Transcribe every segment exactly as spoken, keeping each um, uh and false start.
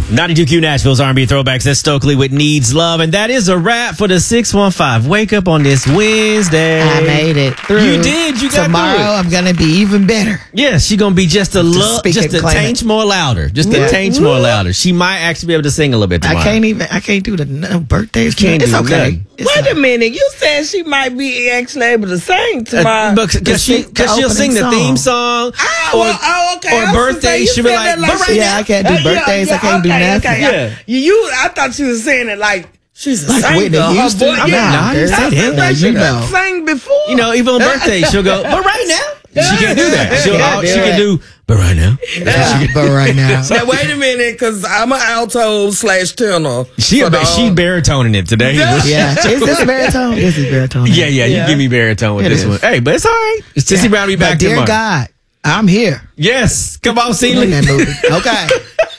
ninety-two Q Nashville's R and B Throwbacks. That's Stokely with Needs Love. And that is a wrap for the six one five Wake Up on this Wednesday. I made it through. You did. You got Tomorrow through it. I'm going to be even better. Yeah, she's going to be just a little, just a taint more louder. Just a Yeah. taint more louder. She might actually be able to sing a little bit tomorrow. I can't even, I can't do the no, birthdays. Can't it's do okay. nothing. It's Wait not- a minute. You said she might be actually able to sing tomorrow. Uh, because she, the cause she'll sing opening the song. theme song. Ah, or, well, oh, okay. Or I was gonna birthday. say, you She'll be said like, that but right she- Yeah, I can't do Uh, yeah, birthdays. I yeah, can't do okay, nothing. okay. Yeah. You, you, I thought you were saying it like she's a Like singer. Whitney Her Houston? voice- I'm yeah. not. I didn't say I that. said Now she you done know. sang before. You know, even on birthday, she'll go, but right now. She can't do that. She'll, Yeah, uh, do she it. can do, but right now. Yeah, but right now. Now, wait a minute, because I'm an alto slash tenor. She, So the- she baritoning it today. Yeah. Yeah. Is this baritone? This is baritone. Yeah, yeah, Yeah. you give me baritone with It this is. one. Hey, but it's all right. It's Sissy Brown will be But back dear tomorrow. God, I'm here. Yes. Come on, In Celie. that movie. Okay.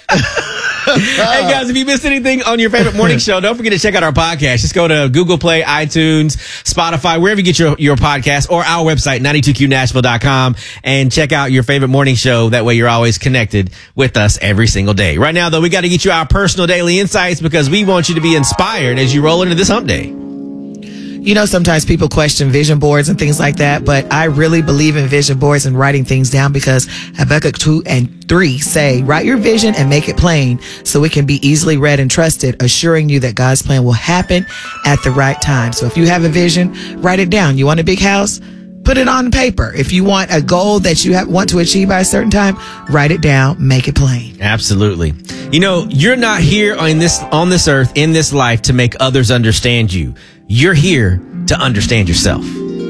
Hey, guys, if you missed anything on your favorite morning show, don't forget to check out our podcast. Just go to Google Play, iTunes, Spotify, wherever you get your, your podcast, or our website, ninety-two Q Nashville dot com, and check out your favorite morning show. That way you're always connected with us every single day. Right now, though, we got to get you our personal daily insights because we want you to be inspired as you roll into this hump day. You know, sometimes people question vision boards and things like that, but I really believe in vision boards and writing things down because Habakkuk two and three say, write your vision and make it plain so it can be easily read and trusted, assuring you that God's plan will happen at the right time. So if you have a vision, write it down. You want a big house? Put it on paper. If you want a goal that you have, want to achieve by a certain time, write it down, make it plain. Absolutely. You know, you're not here on this on this earth in this life to make others understand you. You're here to understand yourself.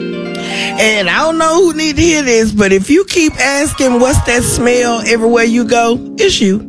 And I don't know who need to hear this, but if you keep asking what's that smell everywhere you go, it's you.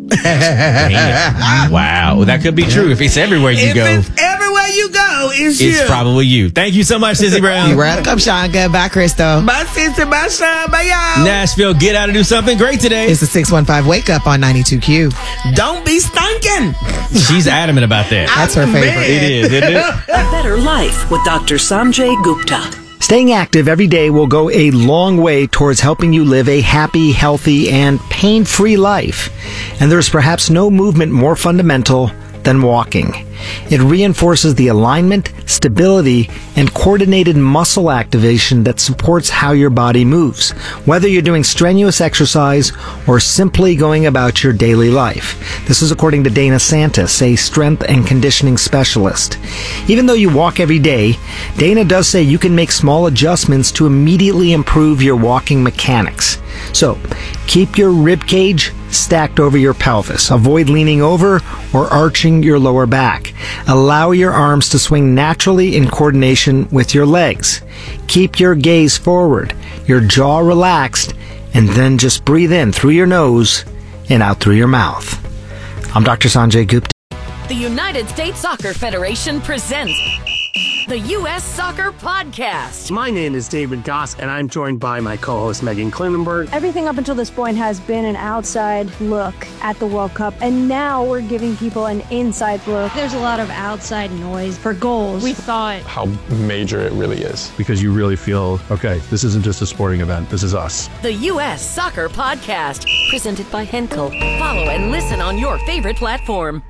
Damn. Wow, that could be true. If it's everywhere you if go, it's everywhere you go, it's, it's you. probably you. Thank you so much, Sissy Brown. You welcome, Sean. Goodbye, Crystal. Bye, sister. Bye, Sean. Bye, y'all. Nashville, get out and do something great today. It's the six one five Wake Up on ninety-two Q. Don't be stinking. She's adamant about that. That's her favorite. Man. It is, isn't it? A Better Life with Doctor Sanjay Gupta. Staying active every day will go a long way towards helping you live a happy, healthy, and pain-free life. And there's perhaps no movement more fundamental than walking. It reinforces the alignment, stability, and coordinated muscle activation that supports how your body moves, whether you're doing strenuous exercise or simply going about your daily life. This is according to Dana Santis, a strength and conditioning specialist. Even though you walk every day, Dana does say you can make small adjustments to immediately improve your walking mechanics. So, keep your rib cage stacked over your pelvis. Avoid leaning over or arching your lower back. Allow your arms to swing naturally in coordination with your legs. Keep your gaze forward, your jaw relaxed, and then just breathe in through your nose and out through your mouth. I'm Doctor Sanjay Gupta. The United States Soccer Federation presents the U S Soccer Podcast. My name is David Goss, and I'm joined by my co-host Megan Klinenberg. Everything up until this point has been an outside look at the World Cup, and now we're giving people an inside look. There's a lot of outside noise for goals. We thought how major it really is. Because you really feel, okay, this isn't just a sporting event, this is us. The U S Soccer Podcast, presented by Henkel. Follow and listen on your favorite platform.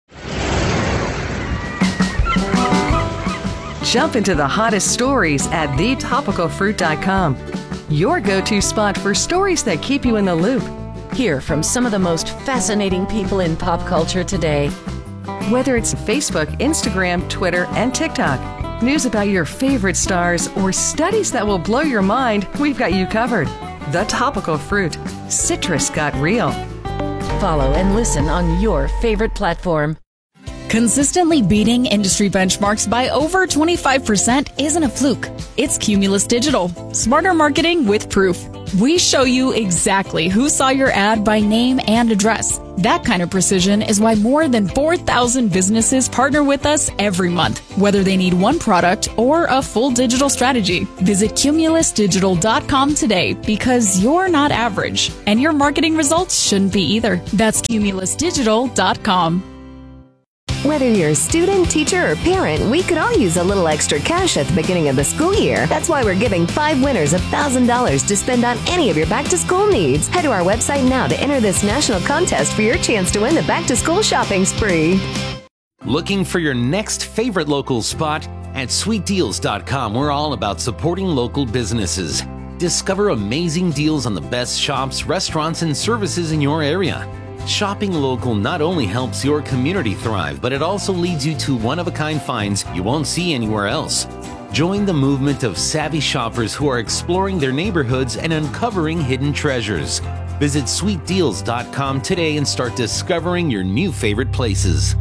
Jump into the hottest stories at the topical fruit dot com. Your go-to spot for stories that keep you in the loop. Hear from some of the most fascinating people in pop culture today. Whether it's Facebook, Instagram, Twitter, and TikTok, news about your favorite stars, or studies that will blow your mind, we've got you covered. The Topical Fruit. Citrus got real. Follow and listen on your favorite platform. Consistently beating industry benchmarks by over twenty-five percent isn't a fluke. It's Cumulus Digital. Smarter marketing with proof. We show you exactly who saw your ad by name and address. That kind of precision is why more than four thousand businesses partner with us every month, whether they need one product or a full digital strategy. Visit cumulus digital dot com today because you're not average, and your marketing results shouldn't be either. That's cumulus digital dot com. Whether you're a student, teacher, or parent, we could all use a little extra cash at the beginning of the school year. That's why we're giving five winners one thousand dollars to spend on any of your back-to-school needs. Head to our website now to enter this national contest for your chance to win the back-to-school shopping spree. Looking for your next favorite local spot? At sweet deals dot com, we're all about supporting local businesses. Discover amazing deals on the best shops, restaurants, and services in your area. Shopping local not only helps your community thrive, but it also leads you to one-of-a-kind finds you won't see anywhere else. Join the movement of savvy shoppers who are exploring their neighborhoods and uncovering hidden treasures. Visit sweet deals dot com today and start discovering your new favorite places.